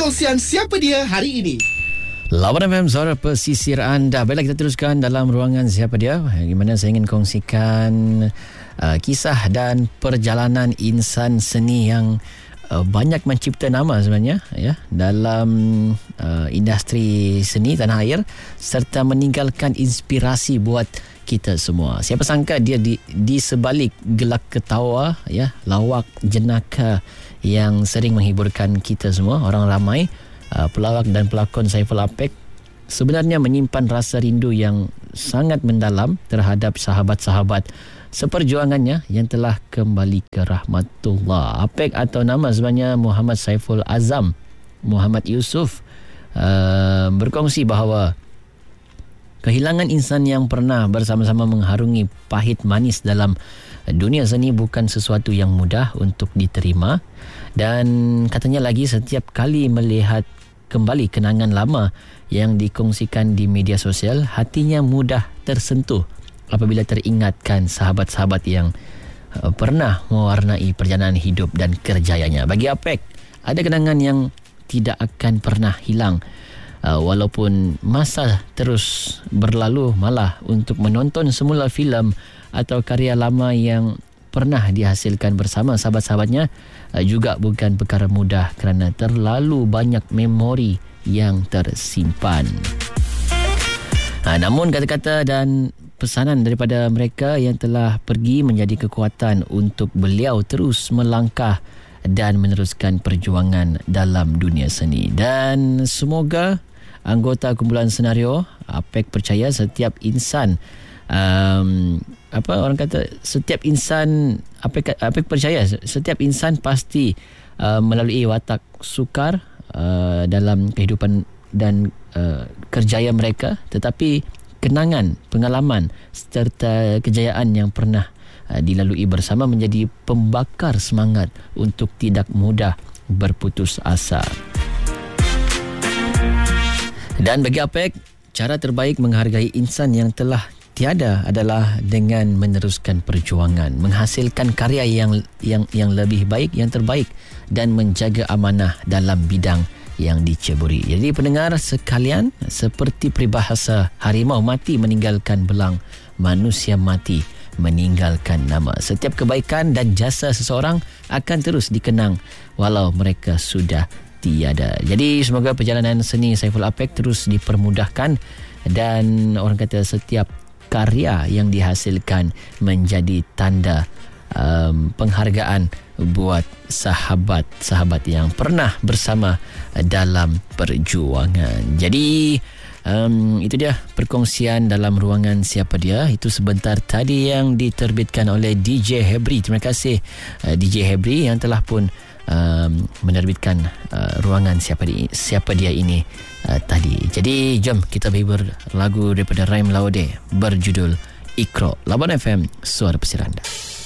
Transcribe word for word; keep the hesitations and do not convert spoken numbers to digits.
perkongsian Siapa Dia hari ini. Lawan F M, suara pesisir anda. Baiklah, kita teruskan dalam ruangan Siapa Dia, di mana saya ingin kongsikan uh, kisah dan perjalanan insan seni yang uh, banyak mencipta nama sebenarnya ya dalam uh, industri seni tanah air, serta meninggalkan inspirasi buat kita semua. Siapa sangka dia di, di sebalik gelak ketawa ya, lawak jenaka yang sering menghiburkan kita semua, orang ramai, uh, pelawak dan pelakon Saiful Apek sebenarnya menyimpan rasa rindu yang sangat mendalam terhadap sahabat-sahabat seperjuangannya yang telah kembali ke rahmatullah. Apek atau nama sebenarnya Muhammad Saiful Azam Muhammad Yusof uh, berkongsi bahawa kehilangan insan yang pernah bersama-sama mengharungi pahit manis dalam dunia seni bukan sesuatu yang mudah untuk diterima, dan katanya lagi setiap kali melihat kembali kenangan lama yang dikongsikan di media sosial, hatinya mudah tersentuh apabila teringatkan sahabat-sahabat yang uh, pernah mewarnai perjalanan hidup dan kerjayanya. Bagi Apek, ada kenangan yang tidak akan pernah hilang. Uh, walaupun masa terus berlalu, malah untuk menonton semula filem atau karya lama yang pernah dihasilkan bersama sahabat-sahabatnya uh, juga bukan perkara mudah kerana terlalu banyak memori yang tersimpan. Uh, namun kata-kata dan pesanan daripada mereka yang telah pergi menjadi kekuatan untuk beliau terus melangkah dan meneruskan perjuangan dalam dunia seni. Dan semoga anggota kumpulan senario Apek percaya setiap insan um, apa orang kata setiap insan Apek, Apek percaya setiap insan pasti uh, melalui watak sukar uh, dalam kehidupan dan uh, kerjaya mereka, tetapi kenangan, pengalaman serta kejayaan yang pernah uh, dilalui bersama menjadi pembakar semangat untuk tidak mudah berputus asa. Dan bagi Apek, cara terbaik menghargai insan yang telah tiada adalah dengan meneruskan perjuangan, menghasilkan karya yang yang yang lebih baik, yang terbaik, dan menjaga amanah dalam bidang yang diceburi. Jadi pendengar sekalian, seperti peribahasa, harimau mati meninggalkan belang, manusia mati meninggalkan nama. Setiap kebaikan dan jasa seseorang akan terus dikenang walau mereka sudah tiada. Jadi semoga perjalanan seni Saiful Apek terus dipermudahkan dan orang kata setiap karya yang dihasilkan menjadi tanda um, penghargaan buat sahabat-sahabat yang pernah bersama dalam perjuangan. Jadi um, itu dia perkongsian dalam ruangan Siapa Dia. Itu sebentar tadi yang diterbitkan oleh D J Hebri. Terima kasih uh, D J Hebri yang telah pun Um, menerbitkan uh, ruangan siapa dia, siapa dia ini uh, tadi. Jadi jom kita hibur lagu daripada Raim Laude berjudul Iqra. Lawan F M, suara pesir anda.